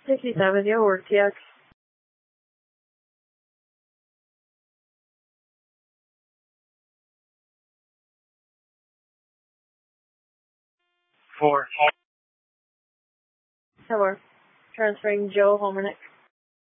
67, your work TX. 4. Hello. Transferring Joe Homernick.